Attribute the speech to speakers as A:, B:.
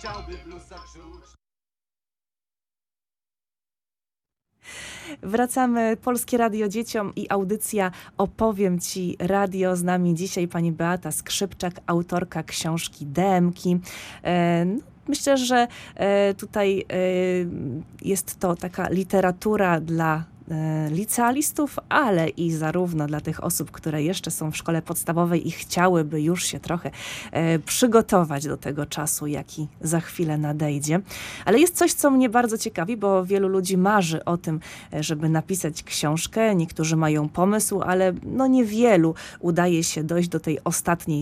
A: chciałby blusa czuć.
B: Wracamy, Polskie Radio Dzieciom i audycja Opowiem Ci Radio. Z nami dzisiaj pani Beata Skrzypczak, autorka książki DM-ki. Myślę, że tutaj jest to taka literatura dla licealistów, ale i zarówno dla tych osób, które jeszcze są w szkole podstawowej i chciałyby już się trochę przygotować do tego czasu, jaki za chwilę nadejdzie. Ale jest coś, co mnie bardzo ciekawi, bo wielu ludzi marzy o tym, żeby napisać książkę. Niektórzy mają pomysł, ale no niewielu udaje się dojść do tej ostatniej